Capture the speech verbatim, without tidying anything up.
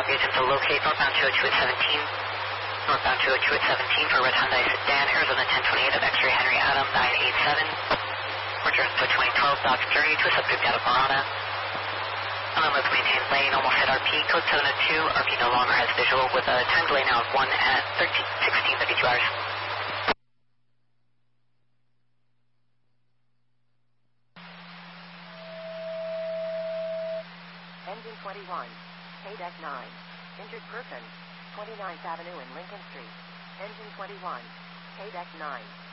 be attempt to locate northbound two oh two at seventeen. Northbound two oh two at seventeen for red Hyundai sedan, Arizona ten twenty-eight of X-ray Henry Adam nine eight seven. Roger, to twenty twelve Dodge Journey to a subgroup out of Marana. And then let's maintain lane, almost hit R P, code seven oh two, R P no longer has visual with a time delay now of one at thirteen sixteen thirty-two hours. Engine twenty-one, K D E C nine, injured person, twenty-ninth Avenue and Lincoln Street. Engine twenty-one, K D E C nine.